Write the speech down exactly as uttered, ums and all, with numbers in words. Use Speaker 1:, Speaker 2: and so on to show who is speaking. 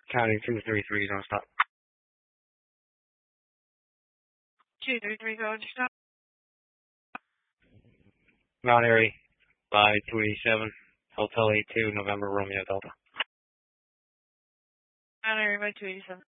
Speaker 1: County two three three, don't stop.
Speaker 2: two three three, go to stop.
Speaker 1: Mount Airy by two eighty-seven, Hotel eight two, November Romeo Delta.
Speaker 2: Mount Airy by two eighty-seven.